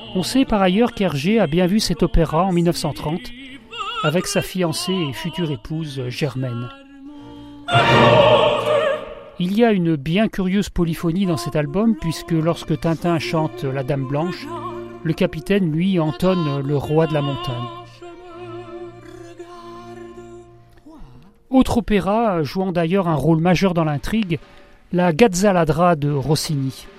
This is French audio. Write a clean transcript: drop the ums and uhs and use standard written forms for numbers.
On sait par ailleurs qu'Hergé a bien vu cet opéra en 1930 avec sa fiancée et future épouse Germaine. Il y a une bien curieuse polyphonie dans cet album puisque lorsque Tintin chante La Dame Blanche, le capitaine, lui, entonne Le Roi de la Montagne. Autre opéra jouant d'ailleurs un rôle majeur dans l'intrigue, la Gazzaladra de Rossini.